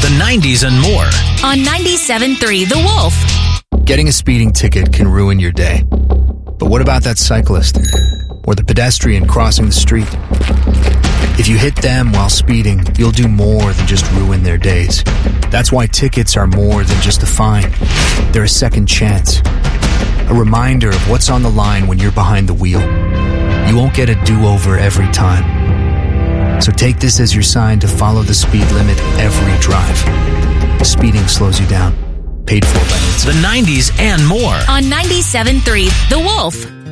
the 90s and more. On 97.3 The Wolf. Getting a speeding ticket can ruin your day. But what about that cyclist? Or the pedestrian crossing the street? If you hit them while speeding, you'll do more than just ruin their days. That's why tickets are more than just a fine. They're a second chance. A reminder of what's on the line when you're behind the wheel. You won't get a do-over every time. So take this as your sign to follow the speed limit every drive. Speeding slows you down. Paid for by NHTSA. The 90s and more. On 97.3 The Wolf.